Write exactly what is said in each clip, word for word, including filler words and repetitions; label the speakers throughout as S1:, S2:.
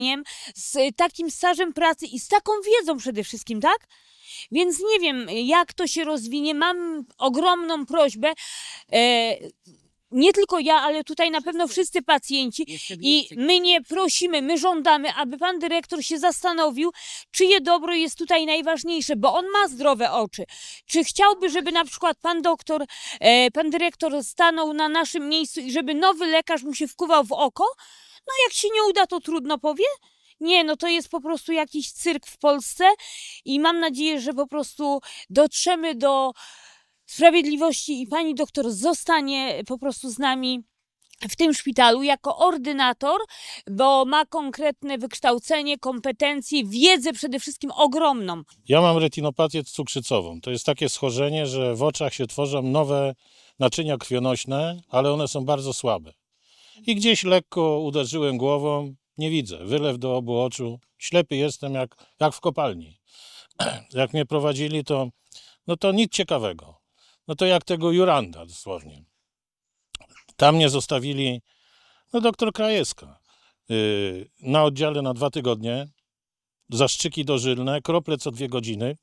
S1: z takim stażem pracy i z taką wiedzą przede wszystkim, tak? Więc nie wiem, jak to się rozwinie. Mam ogromną prośbę, e, nie tylko ja, ale tutaj na pewno wszyscy pacjenci i my nie prosimy, my żądamy, aby pan dyrektor się zastanowił, czyje dobro jest tutaj najważniejsze, bo on ma zdrowe oczy. Czy chciałby, żeby na przykład pan doktor, e, pan dyrektor stanął na naszym miejscu i żeby nowy lekarz mu się wkuwał w oko? No jak się nie uda, to trudno powie. Nie, no to jest po prostu jakiś cyrk w Polsce i mam nadzieję, że po prostu dotrzemy do sprawiedliwości i pani doktor zostanie po prostu z nami w tym szpitalu jako ordynator, bo ma konkretne wykształcenie, kompetencje, wiedzę przede wszystkim ogromną.
S2: Ja mam retinopatię cukrzycową. To jest takie schorzenie, że w oczach się tworzą nowe naczynia krwionośne, ale one są bardzo słabe. I gdzieś lekko uderzyłem głową, nie widzę, wylew do obu oczu, ślepy jestem jak, jak w kopalni. Jak mnie prowadzili, to, no to nic ciekawego. No to jak tego Juranda dosłownie. Tam mnie zostawili, no doktor Krajewska, yy, na oddziale na dwa tygodnie, zaszczyki dożylne, krople co dwie godziny.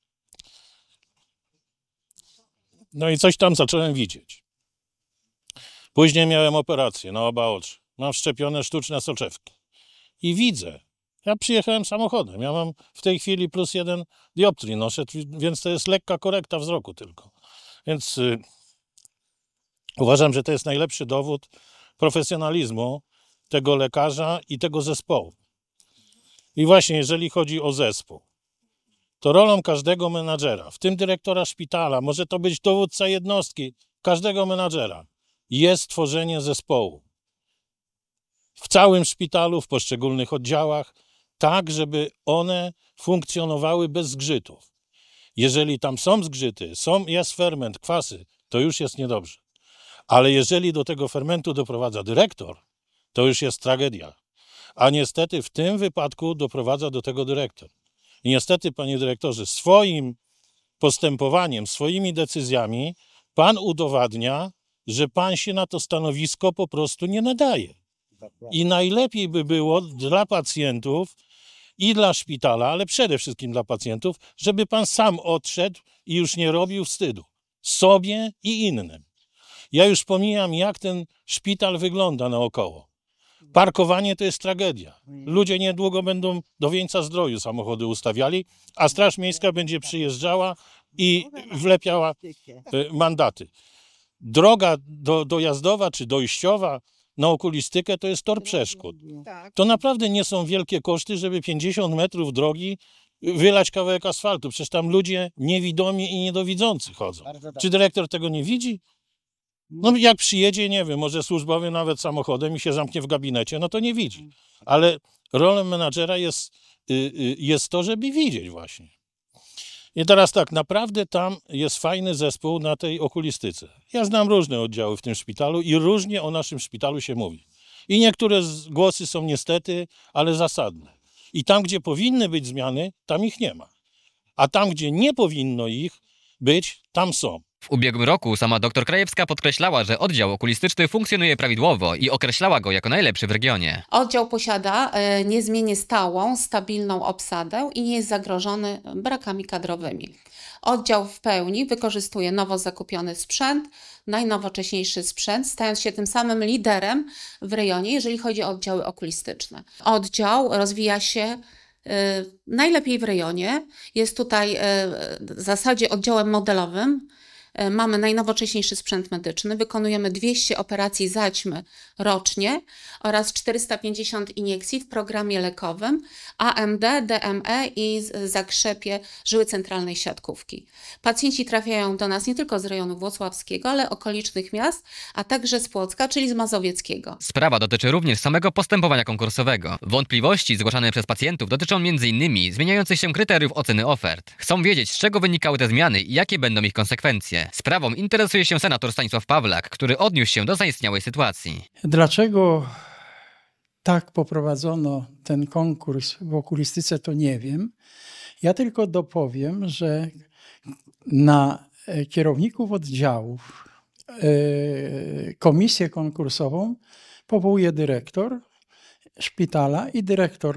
S2: No i coś tam zacząłem widzieć. Później miałem operację na oba oczy. Mam wszczepione sztuczne soczewki. I widzę. Ja przyjechałem samochodem. Ja mam w tej chwili plus jeden dioptrii noszę, więc to jest lekka korekta wzroku tylko. Więc y, uważam, że to jest najlepszy dowód profesjonalizmu tego lekarza i tego zespołu. I właśnie jeżeli chodzi o zespół, to rolą każdego menadżera, w tym dyrektora szpitala, może to być dowódca jednostki, każdego menadżera, jest tworzenie zespołu. W całym szpitalu, w poszczególnych oddziałach, tak, żeby one funkcjonowały bez zgrzytów. Jeżeli tam są zgrzyty, są, jest ferment, kwasy, to już jest niedobrze. Ale jeżeli do tego fermentu doprowadza dyrektor, to już jest tragedia. A niestety w tym wypadku doprowadza do tego dyrektor. I niestety, panie dyrektorze, swoim postępowaniem, swoimi decyzjami pan udowadnia, że pan się na to stanowisko po prostu nie nadaje. I najlepiej by było dla pacjentów i dla szpitala, ale przede wszystkim dla pacjentów, żeby pan sam odszedł i już nie robił wstydu sobie i innym. Ja już pomijam, jak ten szpital wygląda naokoło. Parkowanie to jest tragedia. Ludzie niedługo będą do wieńca zdroju samochody ustawiali, a Straż Miejska będzie przyjeżdżała i wlepiała mandaty. Droga do, dojazdowa czy dojściowa na okulistykę to jest tor przeszkód. To naprawdę nie są wielkie koszty, żeby pięćdziesiąt metrów drogi wylać kawałek asfaltu. Przecież tam ludzie niewidomi i niedowidzący chodzą. Czy dyrektor tego nie widzi? No jak przyjedzie, nie wiem, może służbowy nawet samochodem i się zamknie w gabinecie, no to nie widzi. Ale rolą menadżera jest, jest to, żeby widzieć właśnie. I teraz tak, naprawdę tam jest fajny zespół na tej okulistyce. Ja znam różne oddziały w tym szpitalu i różnie o naszym szpitalu się mówi. I niektóre głosy są niestety, ale zasadne. I tam, gdzie powinny być zmiany, tam ich nie ma. A tam, gdzie nie powinno ich być, tam są.
S3: W ubiegłym roku sama dr Krajewska podkreślała, że oddział okulistyczny funkcjonuje prawidłowo i określała go jako najlepszy w regionie.
S4: Oddział posiada e, niezmiennie stałą, stabilną obsadę i nie jest zagrożony brakami kadrowymi. Oddział w pełni wykorzystuje nowo zakupiony sprzęt, najnowocześniejszy sprzęt, stając się tym samym liderem w rejonie, jeżeli chodzi o oddziały okulistyczne. Oddział rozwija się najlepiej w rejonie. Jest tutaj w zasadzie oddziałem modelowym. Mamy najnowocześniejszy sprzęt medyczny, wykonujemy dwieście operacji zaćmy rocznie oraz czterysta pięćdziesiąt iniekcji w programie lekowym A M D, D M E i zakrzepie żyły centralnej siatkówki. Pacjenci trafiają do nas nie tylko z rejonu włocławskiego, ale okolicznych miast, a także z Płocka, czyli z Mazowieckiego.
S3: Sprawa dotyczy również samego postępowania konkursowego. Wątpliwości zgłaszane przez pacjentów dotyczą między innymi zmieniających się kryteriów oceny ofert. Chcą wiedzieć, z czego wynikały te zmiany i jakie będą ich konsekwencje. Sprawą interesuje się senator Stanisław Pawlak, który odniósł się do zaistniałej sytuacji.
S5: Dlaczego tak poprowadzono ten konkurs w okulistyce, to nie wiem. Ja tylko dopowiem, że na kierowników oddziałów komisję konkursową powołuje dyrektor szpitala i dyrektor